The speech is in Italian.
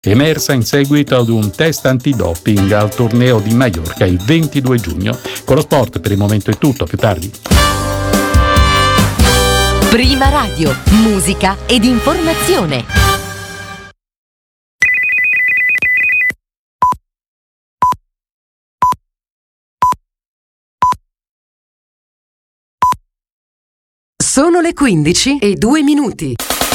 emersa in seguito ad un test antidoping al torneo di Maiorca il 22 giugno. Con lo sport per il momento è tutto, a più tardi. Prima Radio, musica ed informazione. Sono le 15:02.